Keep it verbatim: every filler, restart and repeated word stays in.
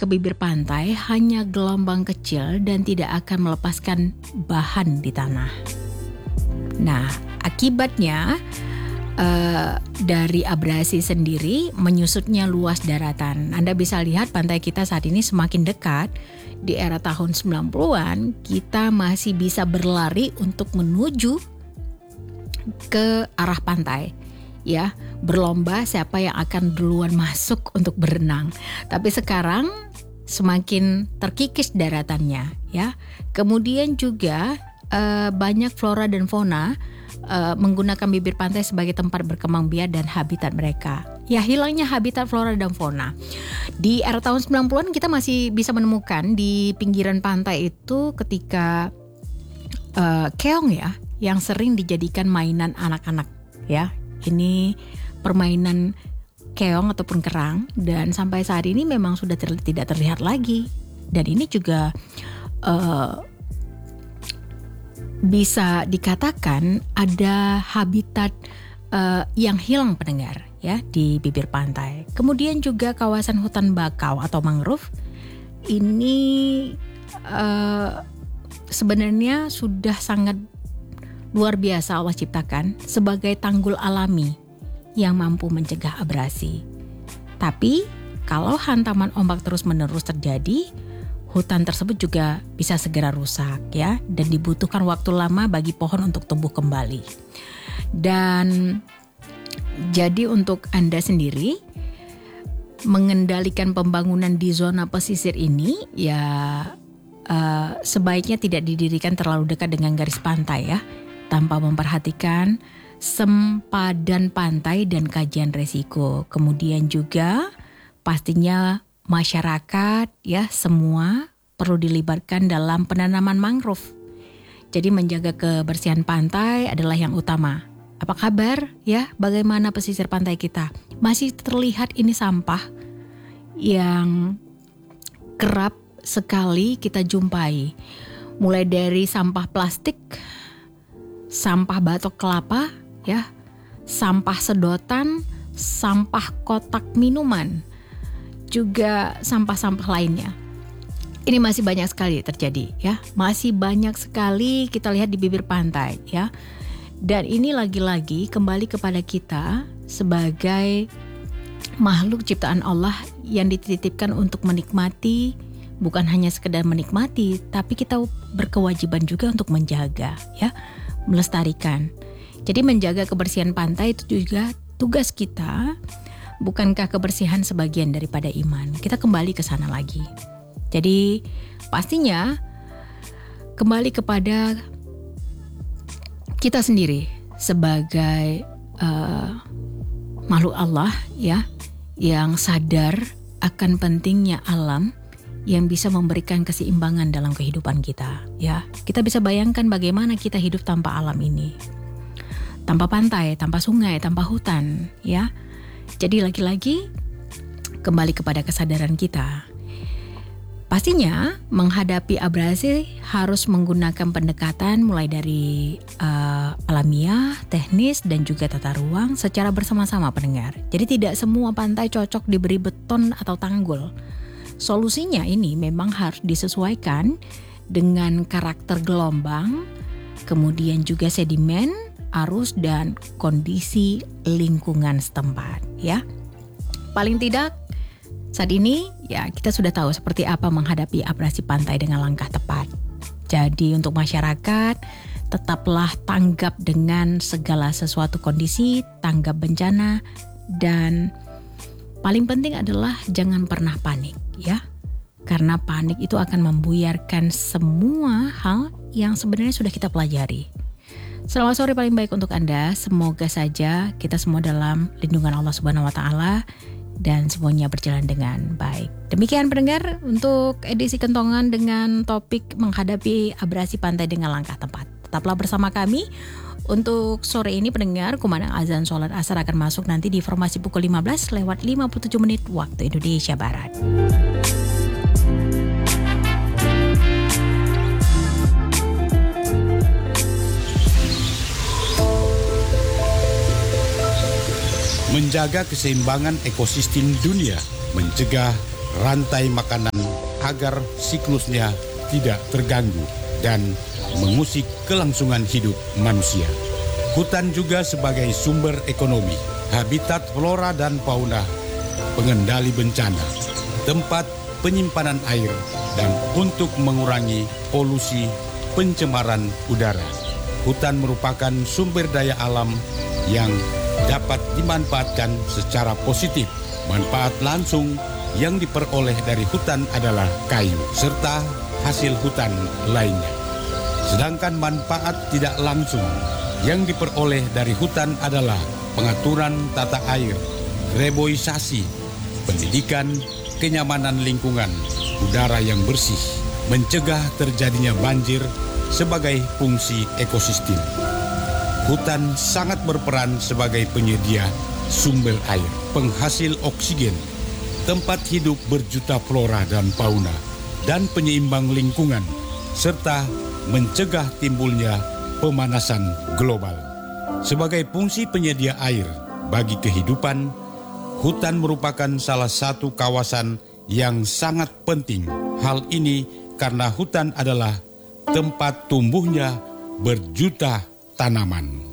ke bibir pantai hanya gelombang kecil dan tidak akan melepaskan bahan di tanah. Nah, akibatnya uh, dari abrasi sendiri menyusutnya luas daratan. Anda bisa lihat pantai kita saat ini semakin dekat. Di era tahun sembilan puluhan kita masih bisa berlari untuk menuju ke arah pantai, ya, berlomba siapa yang akan duluan masuk untuk berenang. Tapi sekarang semakin terkikis daratannya, ya. Kemudian juga uh, banyak flora dan fauna uh, menggunakan bibir pantai sebagai tempat berkembang biak dan habitat mereka. Ya, hilangnya habitat flora dan fauna. Di era tahun sembilan puluhan kita masih bisa menemukan di pinggiran pantai itu ketika uh, keong, ya, yang sering dijadikan mainan anak-anak, ya. Ini permainan keong ataupun kerang, dan sampai saat ini memang sudah ter- tidak terlihat lagi. Dan ini juga uh, bisa dikatakan ada habitat uh, yang hilang, pendengar, ya, di bibir pantai. Kemudian juga kawasan hutan bakau atau mangrove ini uh, sebenarnya sudah sangat luar biasa Allah ciptakan sebagai tanggul alami yang mampu mencegah abrasi. Tapi kalau hantaman ombak terus-menerus terjadi, hutan tersebut juga bisa segera rusak, ya, dan dibutuhkan waktu lama bagi pohon untuk tumbuh kembali. Dan jadi untuk Anda sendiri mengendalikan pembangunan di zona pesisir ini, ya uh, sebaiknya tidak didirikan terlalu dekat dengan garis pantai, ya, tanpa memperhatikan sempadan pantai dan kajian resiko. Kemudian juga pastinya masyarakat, ya, semua perlu dilibatkan dalam penanaman mangrove. Jadi menjaga kebersihan pantai adalah yang utama. Apa kabar, ya? Bagaimana pesisir pantai kita? Masih terlihat ini sampah yang kerap sekali kita jumpai. Mulai dari sampah plastik, sampah batok kelapa, ya, sampah sedotan, sampah kotak minuman, juga sampah-sampah lainnya. Ini masih banyak sekali terjadi, ya. Masih banyak sekali kita lihat di bibir pantai, ya. Dan ini lagi-lagi kembali kepada kita sebagai makhluk ciptaan Allah yang dititipkan untuk menikmati, bukan hanya sekedar menikmati, tapi kita berkewajiban juga untuk menjaga, ya, melestarikan. Jadi menjaga kebersihan pantai itu juga tugas kita. Bukankah kebersihan sebagian daripada iman? Kita kembali ke sana lagi. Jadi pastinya kembali kepada kita sendiri sebagai uh, makhluk Allah, ya, yang sadar akan pentingnya alam yang bisa memberikan keseimbangan dalam kehidupan kita, ya. Kita bisa bayangkan bagaimana kita hidup tanpa alam ini. Tanpa pantai, tanpa sungai, tanpa hutan, ya. Jadi lagi-lagi kembali kepada kesadaran kita. Pastinya menghadapi abrasi harus menggunakan pendekatan mulai dari uh, alamiah, teknis, dan juga tata ruang secara bersama-sama, pendengar. Jadi tidak semua pantai cocok diberi beton atau tanggul. Solusinya ini memang harus disesuaikan dengan karakter gelombang, kemudian juga sedimen, arus, dan kondisi lingkungan setempat, ya. Paling tidak saat ini, ya, kita sudah tahu seperti apa menghadapi abrasi pantai dengan langkah tepat. Jadi untuk masyarakat, tetaplah tanggap dengan segala sesuatu kondisi, tanggap bencana, dan paling penting adalah jangan pernah panik, ya. Karena panik itu akan membuyarkan semua hal yang sebenarnya sudah kita pelajari. Selamat sore paling baik untuk Anda. Semoga saja kita semua dalam lindungan Allah Subhanahu wa taala dan semuanya berjalan dengan baik. Demikian pendengar untuk edisi Kentongan dengan topik menghadapi abrasi pantai dengan langkah tepat. Tetaplah bersama kami. Untuk sore ini pendengar, kumandang azan sholat asar akan masuk nanti di informasi pukul lima belas lewat lima puluh tujuh menit waktu Indonesia Barat. Menjaga keseimbangan ekosistem dunia, mencegah rantai makanan agar siklusnya tidak terganggu dan mengusik kelangsungan hidup manusia. Hutan juga sebagai sumber ekonomi, habitat flora dan fauna, pengendali bencana, tempat penyimpanan air, dan untuk mengurangi polusi pencemaran udara. Hutan merupakan sumber daya alam yang dapat dimanfaatkan secara positif. Manfaat langsung yang diperoleh dari hutan adalah kayu serta hasil hutan lainnya. Sedangkan manfaat tidak langsung yang diperoleh dari hutan adalah pengaturan tata air, reboisasi, pendidikan, kenyamanan lingkungan, udara yang bersih, mencegah terjadinya banjir sebagai fungsi ekosistem. Hutan sangat berperan sebagai penyedia sumber air, penghasil oksigen, tempat hidup berjuta flora dan fauna, dan penyeimbang lingkungan, serta mencegah timbulnya pemanasan global. Sebagai fungsi penyedia air bagi kehidupan, hutan merupakan salah satu kawasan yang sangat penting. Hal ini karena hutan adalah tempat tumbuhnya berjuta tanaman.